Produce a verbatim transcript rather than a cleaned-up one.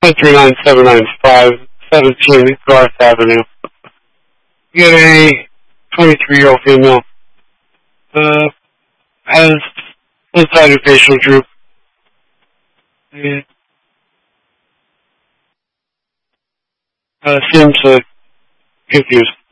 one three nine seven nine five, seventeen Garth Avenue. You get a twenty-three-year-old female. Uh, has one-sided facial droop. And, uh, seems uh, confused.